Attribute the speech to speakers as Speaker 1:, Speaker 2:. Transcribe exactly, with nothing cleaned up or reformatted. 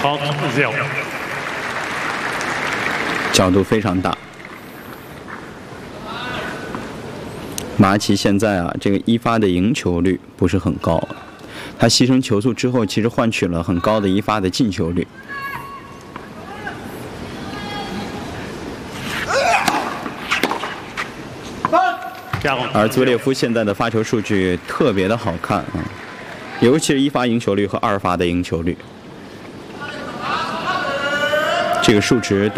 Speaker 1: Fault zero。
Speaker 2: 角度非常大。马奇现在啊，这个一发的赢球率不是很高，他牺牲球速之后，其实换取了很高的一发的进球率。而兹维列夫现在的发球数据特别的好看啊，尤其是一发赢球率和二发的赢球率，这个数值都